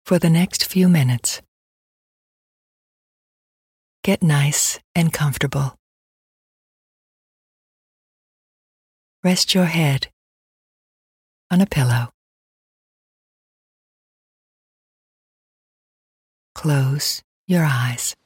for the next few minutes. Get nice and comfortable. Rest your head on a pillow. Close your eyes.